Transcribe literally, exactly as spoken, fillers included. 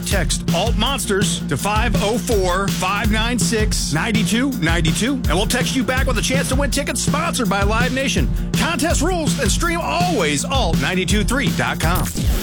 text Alt Monsters to five oh four, five nine six, nine two nine two, and we'll text you back with a chance to win tickets sponsored by Live Nation. Contest rules and stream always alt nine two three dot com.